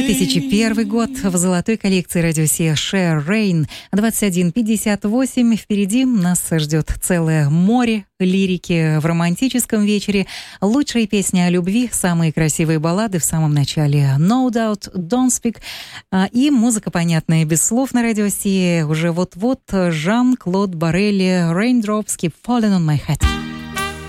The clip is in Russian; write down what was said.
2001 год в золотой коллекции Радио Сия Share Rain 21:58. Впереди нас ждет целое море лирики в романтическом вечере. Лучшие песни о любви, самые красивые баллады в самом начале. No Doubt, Don't Speak. И музыка, понятная без слов на Радио Сия. Уже вот-вот Жан-Клод Баррелли Raindrops Keep Falling on My Head.